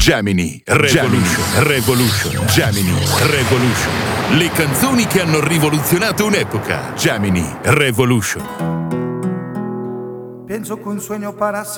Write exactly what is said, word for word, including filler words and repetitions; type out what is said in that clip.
Gemini Revolution. Revolution. Gemini Revolution. Le canzoni che hanno rivoluzionato un'epoca. Gemini Revolution. Pienso que un sueño para